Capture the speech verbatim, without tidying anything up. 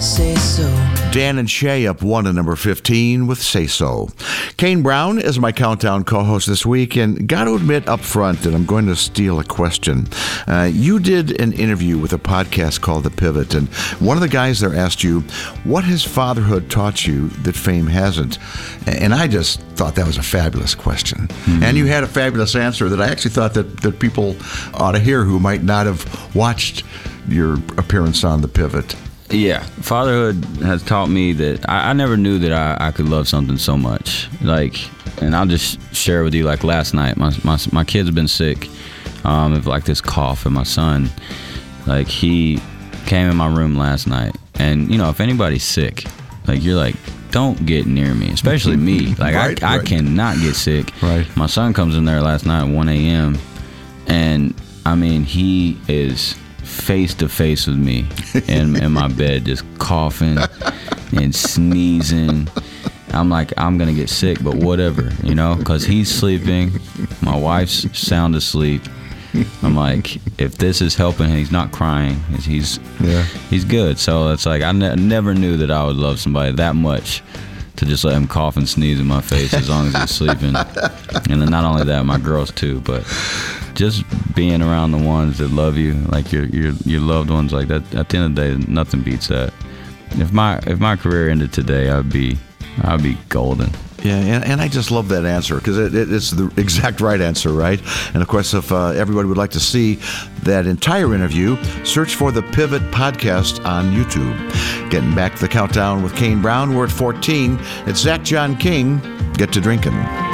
Say so. Dan and Shay up one to number fifteen with Say So. Kane Brown is my Countdown co-host this week, and got to admit up front that I'm going to steal a question. Uh, you did an interview with a podcast called The Pivot, and one of the guys there asked you, what has fatherhood taught you that fame hasn't? And I just thought that was a fabulous question. Mm-hmm. And you had a fabulous answer that I actually thought that, that people ought to hear who might not have watched your appearance on The Pivot. Yeah, fatherhood has taught me that I, I never knew that I, I could love something so much. Like, and I'll just share with you, like last night, my my, my kids have been sick, um, of like this cough, and my son, like he came in my room last night, and you know, if anybody's sick, like you're like, don't get near me, especially me. Like right, I, right. I cannot get sick. Right. My son comes in there last night at one a.m. and I mean, he is face to face with me in, in my bed, just coughing and sneezing. I'm like, I'm gonna get sick, but whatever, you know, because he's sleeping, my wife's sound asleep. I'm like, if this is helping, he's not crying, he's yeah. he's good. So it's like I ne- never knew that I would love somebody that much to just let him cough and sneeze in my face as long as he's sleeping. And then not only that, my girls too, but just being around the ones that love you, like your your your loved ones, like that. At the end of the day, nothing beats that. If my if my career ended today, I'd be I'd be golden. Yeah, and, and I just love that answer because it, it, it's the exact right answer, right? And of course, if uh, everybody would like to see that entire interview, search for the Pivot Podcast on YouTube. Getting back to the Countdown with Kane Brown, we're at fourteen. It's Zach John King. Get to drinking.